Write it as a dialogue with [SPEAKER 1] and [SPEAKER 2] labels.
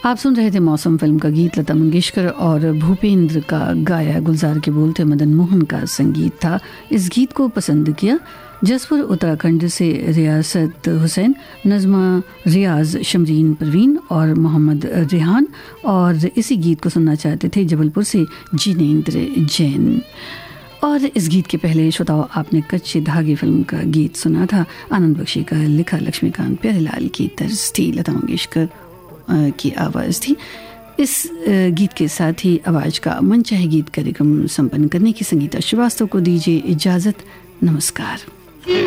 [SPEAKER 1] आप सुन रहे थे मौसम फिल्म का गीत। लता मंगेशकर और भूपेंद्र का गाया, गुलजार के बोल थे, मदन मोहन का संगीत था। इस गीत को पसंद किया जसपुर उत्तराखंड से रियासत हुसैन, नज़मा रियाज, शमरीन परवीन और मोहम्मद रेहान। और इसी गीत को सुनना चाहते थे जबलपुर से जिनेंद्र जैन। और इस गीत के पहले श्रोताओं आपने कच्चे धागे फिल्म का गीत सुना था। आनंद बख्शी का लिखा, लक्ष्मीकांत प्यारेलाल की तर्ज थी, लता मंगेशकर की आवाज़ थी। इस गीत के साथ ही आवाज़ का मनचाहे गीत कार्यक्रम संपन्न करने की संगीता श्रीवास्तव को दीजिए इजाज़त। नमस्कार।